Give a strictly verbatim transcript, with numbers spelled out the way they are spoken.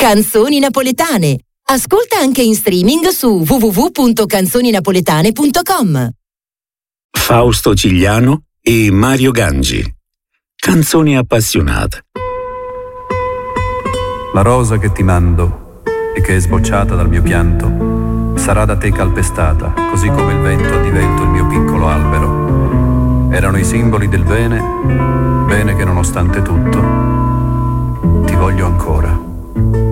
Canzoni napoletane. Ascolta anche in streaming su w w w punto canzoni napoletane punto com. Fausto Cigliano e Mario Gangi. Canzoni appassionate. La rosa che ti mando e che è sbocciata dal mio pianto sarà da te calpestata, così come il vento ha divelto il mio piccolo albero. Erano i simboli del bene, bene che nonostante tutto ti voglio ancora.